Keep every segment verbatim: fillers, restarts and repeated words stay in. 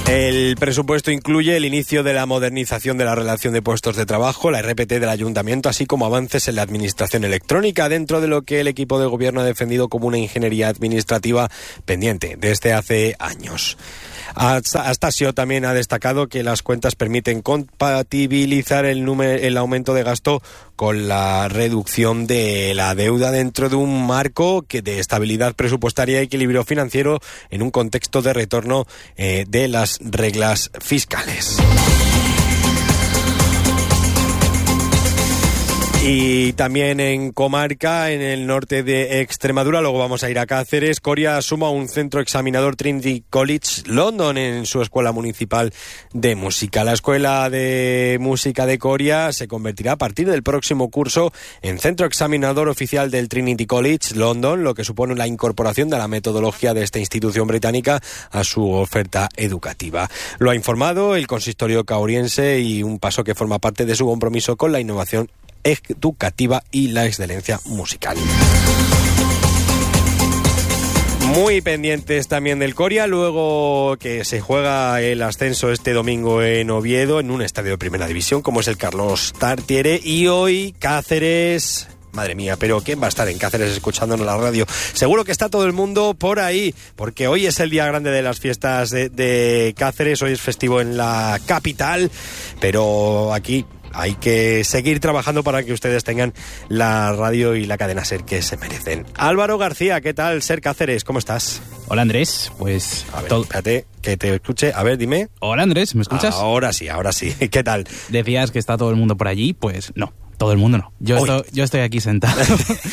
El presupuesto incluye el inicio de la modernización de la relación de puestos de trabajo, la R P T del ayuntamiento, así como avances en la administración electrónica, dentro de lo que el equipo de gobierno ha defendido como una ingeniería administrativa pendiente desde hace años. Astasio también ha destacado que las cuentas permiten compatibilizar el, número, el aumento de gasto con la reducción de la deuda dentro de un marco que de estabilidad presupuestaria y equilibrio financiero en un contexto de retorno eh, de las reglas fiscales. Y también en comarca, en el norte de Extremadura, luego vamos a ir a Cáceres. Coria suma un centro examinador Trinity College London en su escuela municipal de música. La escuela de música de Coria se convertirá a partir del próximo curso en centro examinador oficial del Trinity College London, lo que supone la incorporación de la metodología de esta institución británica a su oferta educativa. Lo ha informado el consistorio caoriense y un paso que forma parte de su compromiso con la innovación educativa y la excelencia musical. Muy pendientes también del Coria, luego que se juega el ascenso este domingo en Oviedo, en un estadio de primera división como es el Carlos Tartiere, y hoy Cáceres... Madre mía, pero ¿quién va a estar en Cáceres escuchándonos la radio? Seguro que está todo el mundo por ahí, porque hoy es el día grande de las fiestas de, de Cáceres, hoy es festivo en la capital, pero aquí hay que seguir trabajando para que ustedes tengan la radio y la cadena SER que se merecen. Álvaro García, ¿qué tal? SER Cáceres, ¿cómo estás? Hola Andrés, pues... A ver, todo... espérate, que te escuche. A ver, dime. Hola Andrés, ¿me escuchas? Ahora sí, ahora sí. ¿Qué tal? Decías que está todo el mundo por allí, pues no. Todo el mundo no. Yo estoy, yo estoy aquí sentado.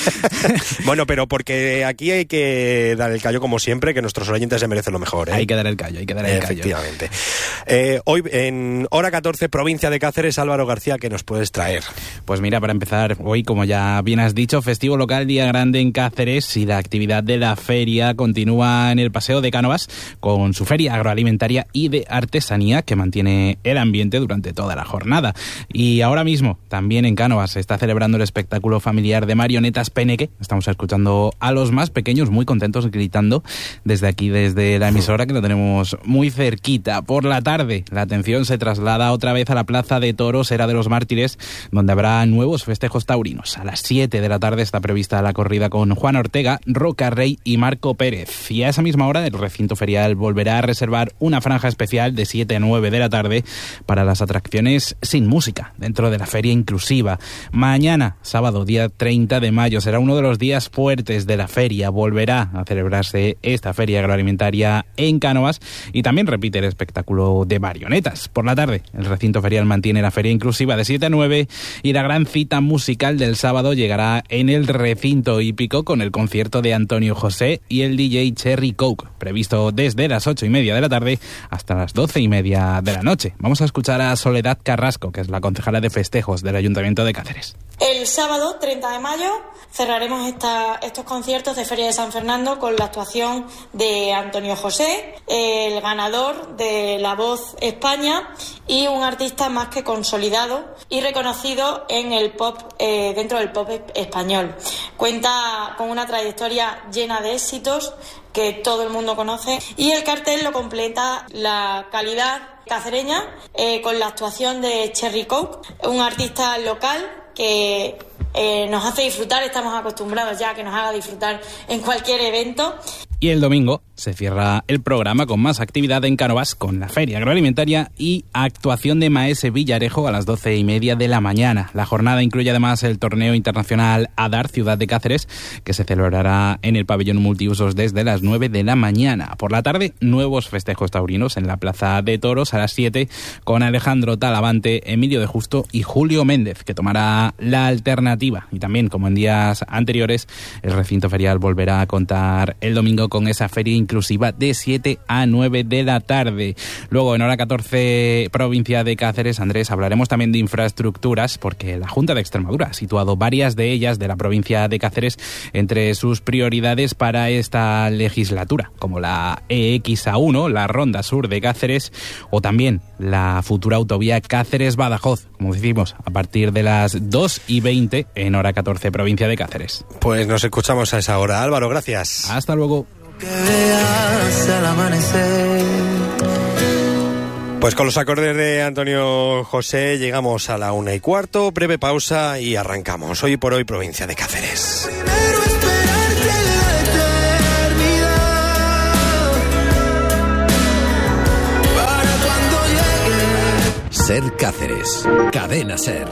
Bueno, pero porque aquí hay que dar el callo como siempre, que nuestros oyentes se merecen lo mejor, ¿eh? Hay que dar el callo, hay que dar el callo. Efectivamente. Eh, hoy, en hora catorce, provincia de Cáceres, Álvaro García, ¿qué nos puedes traer? Pues mira, para empezar, hoy, como ya bien has dicho, festivo local, día grande en Cáceres, y la actividad de la feria continúa en el Paseo de Cánovas con su feria agroalimentaria y de artesanía que mantiene el ambiente durante toda la jornada. Y ahora mismo, también en Cánovas, se está celebrando el espectáculo familiar de marionetas Peneque. Estamos escuchando a los más pequeños muy contentos gritando desde aquí, desde la emisora, que lo tenemos muy cerquita. Por la tarde, la atención se traslada otra vez a la Plaza de Toros Era de los Mártires, donde habrá nuevos festejos taurinos. A las siete de la tarde está prevista la corrida con Juan Ortega, Roca Rey y Marco Pérez. Y a esa misma hora el recinto ferial volverá a reservar una franja especial de siete a nueve de la tarde para las atracciones sin música dentro de la feria inclusiva. Mañana, sábado, día treinta de mayo, será uno de los días fuertes de la feria. Volverá a celebrarse esta feria agroalimentaria en Cánovas y también repite el espectáculo de marionetas. Por la tarde, el recinto ferial mantiene la feria inclusiva de siete a nueve y la gran cita musical del sábado llegará en el recinto hípico con el concierto de Antonio José y el D J Cherry Coke, previsto desde las ocho y media de la tarde hasta las doce y media de la noche. Vamos a escuchar a Soledad Carrasco, que es la concejala de festejos del Ayuntamiento de Cáceres. El sábado treinta de mayo cerraremos esta, estos conciertos de Feria de San Fernando con la actuación de Antonio José, el ganador de La Voz España y un artista más que consolidado y reconocido en el pop, eh, dentro del pop español. Cuenta con una trayectoria llena de éxitos que todo el mundo conoce, y el cartel lo completa la calidad cacereña eh, con la actuación de Cherry Coke, un artista local que eh, nos hace disfrutar. Estamos acostumbrados ya a que nos haga disfrutar en cualquier evento. Y el domingo se cierra el programa con más actividad en Cánovas, con la feria agroalimentaria y actuación de Maese Villarejo a las doce y media de la mañana. La jornada incluye además el torneo internacional Adar Ciudad de Cáceres, que se celebrará en el pabellón multiusos desde las nueve de la mañana. Por la tarde, nuevos festejos taurinos en la Plaza de Toros a las siete, con Alejandro Talavante, Emilio de Justo y Julio Méndez, que tomará la alternativa. Y también, como en días anteriores, el recinto ferial volverá a contar el domingo con esa feria inclusiva de siete a nueve de la tarde. Luego, en hora catorce, provincia de Cáceres, Andrés, hablaremos también de infraestructuras, porque la Junta de Extremadura ha situado varias de ellas de la provincia de Cáceres entre sus prioridades para esta legislatura, como la E X A uno, la Ronda Sur de Cáceres, o también la futura autovía Cáceres-Badajoz, como decimos, a partir de las dos y veinte en hora catorce, provincia de Cáceres. Pues nos escuchamos a esa hora. Álvaro, gracias. Hasta luego. Que veas al amanecer Pues con los acordes de Antonio José llegamos a la una y cuarto, breve pausa y arrancamos. Hoy por hoy, provincia de Cáceres. Ser Cáceres, Cadena Ser.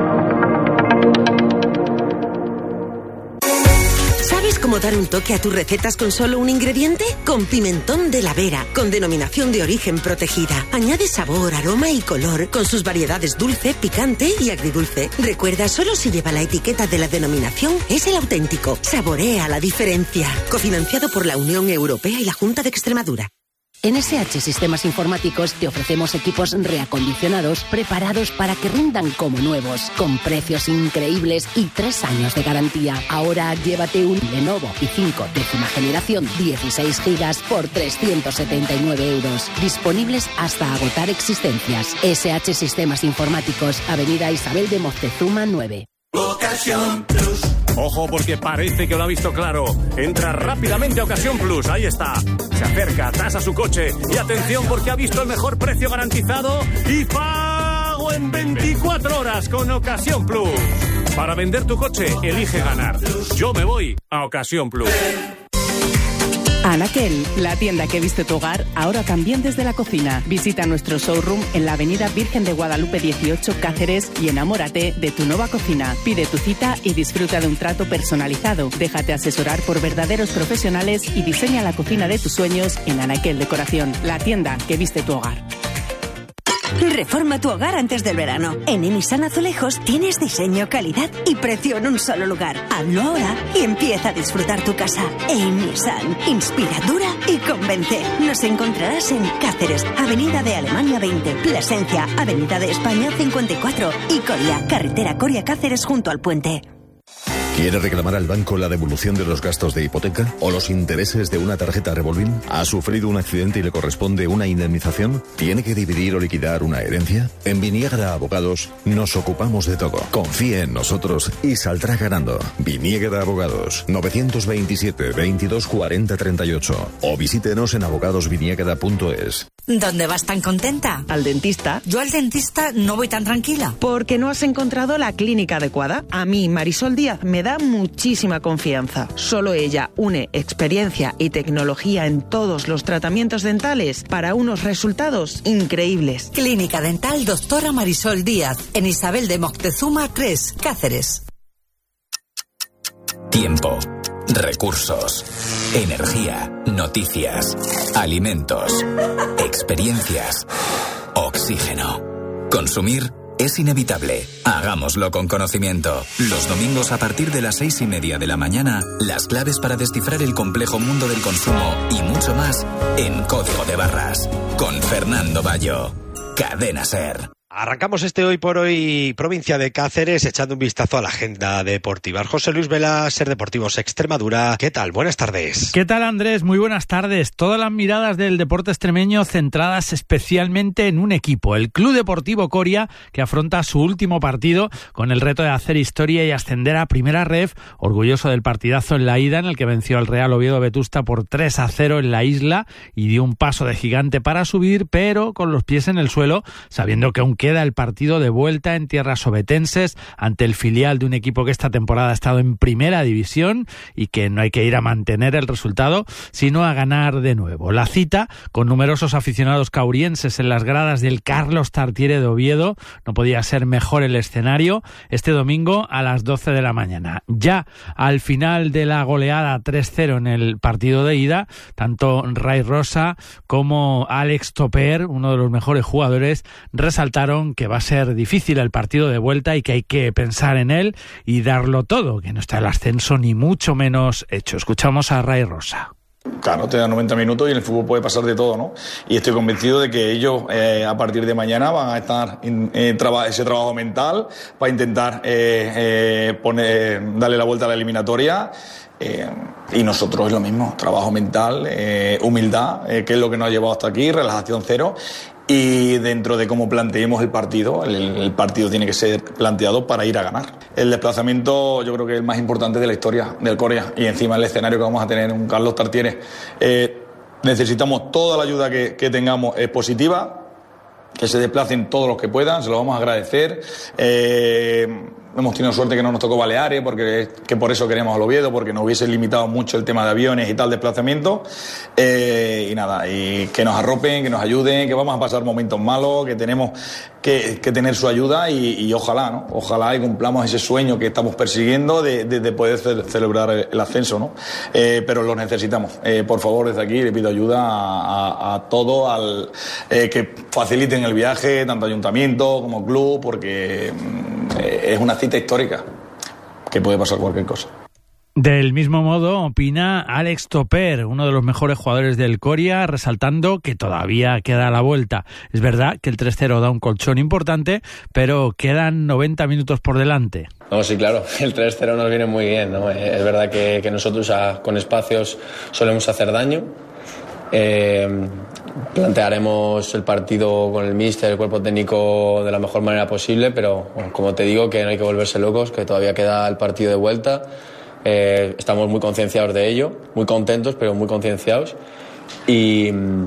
¿Sabes cómo dar un toque a tus recetas con solo un ingrediente? Con pimentón de la Vera, con denominación de origen protegida. Añade sabor, aroma y color, con sus variedades dulce, picante y agridulce. Recuerda, solo si lleva la etiqueta de la denominación es el auténtico. Saborea la diferencia. Cofinanciado por la Unión Europea y la Junta de Extremadura. En S H Sistemas Informáticos te ofrecemos equipos reacondicionados preparados para que rindan como nuevos, con precios increíbles y tres años de garantía. Ahora llévate un Lenovo i cinco décima generación dieciséis gigas por trescientos setenta y nueve euros. Disponibles hasta agotar existencias. S H Sistemas Informáticos, Avenida Isabel de Moctezuma nueve. Ocasión Plus. Ojo, porque parece que lo ha visto claro. Entra rápidamente a Ocasión Plus, ahí está. Se acerca, tasa su coche y atención porque ha visto el mejor precio garantizado y pago en veinticuatro horas con Ocasión Plus. Para vender tu coche, elige ganar. Yo me voy a Ocasión Plus. Anaquel, la tienda que viste tu hogar, ahora también desde la cocina. Visita nuestro showroom en la avenida Virgen de Guadalupe dieciocho, Cáceres, y enamórate de tu nueva cocina. Pide tu cita y disfruta de un trato personalizado. Déjate asesorar por verdaderos profesionales y diseña la cocina de tus sueños en Anaquel Decoración, la tienda que viste tu hogar. Reforma tu hogar antes del verano. En Emisan Azulejos tienes diseño, calidad y precio en un solo lugar. Hazlo ahora y empieza a disfrutar tu casa. Emisan, inspira, dura y convence. Nos encontrarás en Cáceres, Avenida de Alemania veinte, Plasencia, Avenida de España cincuenta y cuatro y Coria, carretera Coria Cáceres junto al puente. ¿Quiere reclamar al banco la devolución de los gastos de hipoteca o los intereses de una tarjeta revolving? ¿Ha sufrido un accidente y le corresponde una indemnización? ¿Tiene que dividir o liquidar una herencia? En Viniegra Abogados nos ocupamos de todo. Confíe en nosotros y saldrá ganando. Viniegra Abogados, novecientos veintisiete, veintidós cuarenta, treinta y ocho o visítenos en abogados viniegra punto es. ¿Dónde vas tan contenta? Al dentista. Yo al dentista no voy tan tranquila. Porque no has encontrado la clínica adecuada. A mí, Marisol Díaz, me da muchísima confianza. Solo ella une experiencia y tecnología en todos los tratamientos dentales para unos resultados increíbles. Clínica Dental Doctora Marisol Díaz, en Isabel de Moctezuma tres, Cáceres. Tiempo, recursos, energía, noticias, alimentos, experiencias, oxígeno. Consumir es inevitable. Hagámoslo con conocimiento. Los domingos a partir de las seis y media de la mañana, las claves para descifrar el complejo mundo del consumo y mucho más en Código de Barras. Con Fernando Bayo. Cadena Ser. Arrancamos este Hoy por Hoy provincia de Cáceres echando un vistazo a la agenda deportiva. José Luis Vela, Ser Deportivos Extremadura. ¿Qué tal? Buenas tardes. ¿Qué tal, Andrés? Muy buenas tardes. Todas las miradas del deporte extremeño centradas especialmente en un equipo, el Club Deportivo Coria, que afronta su último partido con el reto de hacer historia y ascender a Primera Ref, orgulloso del partidazo en la ida en el que venció al Real Oviedo Vetusta por tres a cero en la isla y dio un paso de gigante para subir, pero con los pies en el suelo, sabiendo que aún queda el partido de vuelta en tierras obetenses ante el filial de un equipo que esta temporada ha estado en primera división y que no hay que ir a mantener el resultado, sino a ganar de nuevo. La cita, con numerosos aficionados caurienses en las gradas del Carlos Tartiere de Oviedo, no podía ser mejor el escenario, este domingo a las doce de la mañana. Ya al final de la goleada tres cero en el partido de ida, tanto Ray Rosa como Alex Toper, uno de los mejores jugadores, resaltaron que va a ser difícil el partido de vuelta y que hay que pensar en él y darlo todo, que no está el ascenso ni mucho menos hecho. Escuchamos a Ray Rosa. Claro, te dan noventa minutos y en el fútbol puede pasar de todo, ¿no? Y estoy convencido de que ellos eh, a partir de mañana van a estar en eh, traba- ese trabajo mental para intentar eh, eh, poner, darle la vuelta a la eliminatoria. Eh, y nosotros es lo mismo, trabajo mental, eh, humildad, eh, que es lo que nos ha llevado hasta aquí, relajación cero. Y dentro de cómo planteemos el partido, el, el partido tiene que ser planteado para ir a ganar. El desplazamiento yo creo que es el más importante de la historia del Coria y encima el escenario que vamos a tener en un Carlos Tartiere. Eh, necesitamos toda la ayuda que, que tengamos es positiva que se desplacen todos los que puedan, se lo vamos a agradecer. Eh, hemos tenido suerte que no nos tocó Baleares, porque que por eso queríamos al Oviedo, porque nos hubiese limitado mucho el tema de aviones y tal, desplazamiento. Eh, y nada, y que nos arropen, que nos ayuden, que vamos a pasar momentos malos, que tenemos que, que tener su ayuda y, y ojalá, ¿no? Ojalá y cumplamos ese sueño que estamos persiguiendo de, de, de poder ce- celebrar el, el ascenso, ¿no? Eh, pero lo necesitamos. Eh, por favor, desde aquí le pido ayuda a, a, a todos, al, eh, que faciliten el viaje, tanto ayuntamiento como club, porque eh, es una cita histórica, que puede pasar cualquier cosa. Del mismo modo, opina Alex Toper, uno de los mejores jugadores del Coria, resaltando que todavía queda la vuelta. Es verdad que el tres cero da un colchón importante, pero quedan noventa minutos por delante. No, sí, claro, el tres cero nos viene muy bien, ¿no? Es verdad que, que nosotros a, con espacios solemos hacer daño. Eh, plantearemos el partido con el míster, el cuerpo técnico de la mejor manera posible, pero bueno, como te digo, que no hay que volverse locos, que todavía queda el partido de vuelta. Eh, estamos muy concienciados de ello, muy contentos, pero muy concienciados. Y,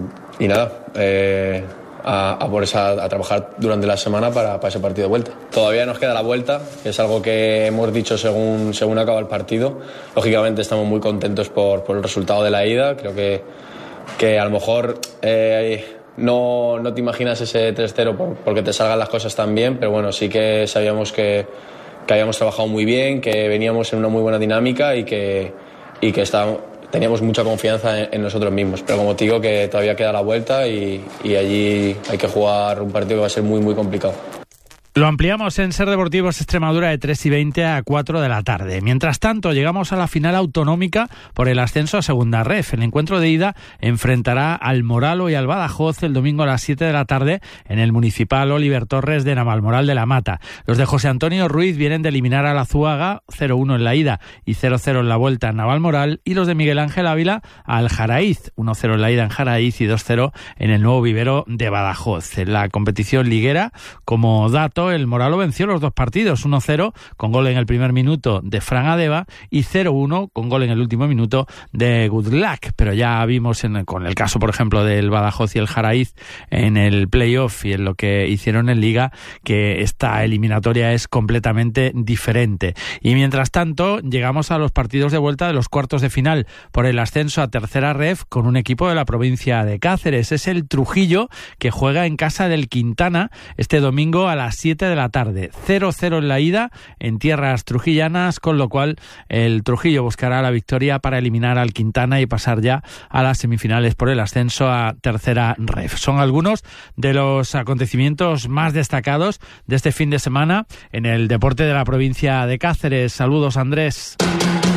y nada, eh, a, a, por esa, a trabajar durante la semana para, para ese partido de vuelta. Todavía nos queda la vuelta, que es algo que hemos dicho según, según acaba el partido. Lógicamente estamos muy contentos por, por el resultado de la ida. Creo que, que a lo mejor eh, no, no te imaginas ese tres cero por, porque te salgan las cosas tan bien, pero bueno, sí que sabíamos que que habíamos trabajado muy bien, que veníamos en una muy buena dinámica y que, y que estábamos, teníamos mucha confianza en, en nosotros mismos. Pero como te digo, que todavía queda la vuelta y, y allí hay que jugar un partido que va a ser muy, muy complicado. Lo ampliamos en Ser Deportivos Extremadura de tres y veinte a cuatro de la tarde. Mientras tanto, llegamos a la final autonómica por el ascenso a Segunda Ref. El encuentro de ida enfrentará al Moralo y al Badajoz el domingo a las siete de la tarde en el Municipal Oliver Torres de Navalmoral de la Mata. Los de José Antonio Ruiz vienen de eliminar al Azuaga cero uno en la ida y cero cero en la vuelta en Navalmoral, y los de Miguel Ángel Ávila al Jaraíz, uno cero en la ida en Jaraíz y dos cero en el nuevo vivero de Badajoz. En la competición liguera, como dato, el Moralo venció los dos partidos, uno cero con gol en el primer minuto de Fran Adeba y cero uno con gol en el último minuto de Good Luck. Pero ya vimos en, con el caso, por ejemplo, del Badajoz y el Jaraíz en el playoff y en lo que hicieron en Liga, que esta eliminatoria es completamente diferente. Y mientras tanto, llegamos a los partidos de vuelta de los cuartos de final por el ascenso a Tercera Ref con un equipo de la provincia de Cáceres. Es el Trujillo, que juega en casa del Quintana este domingo a las siete de la tarde. cero cero en la ida en tierras trujillanas, con lo cual el Trujillo buscará la victoria para eliminar al Quintana y pasar ya a las semifinales por el ascenso a Tercera Ref. Son algunos de los acontecimientos más destacados de este fin de semana en el deporte de la provincia de Cáceres. Saludos, Andrés.